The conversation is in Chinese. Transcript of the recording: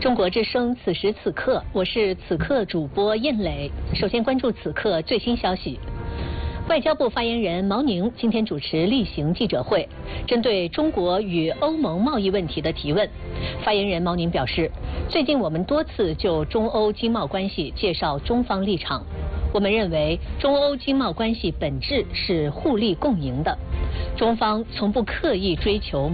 中国之声，此时此刻，我是此刻主播燕磊。首先关注此刻最新消息。外交部发言人毛宁今天主持例行记者会，针对中国与欧盟贸易问题的提问，发言人毛宁表示，最近我们多次就中欧经贸关系介绍中方立场。我们认为，中欧经贸关系本质是互利共赢的，中方从不刻意追求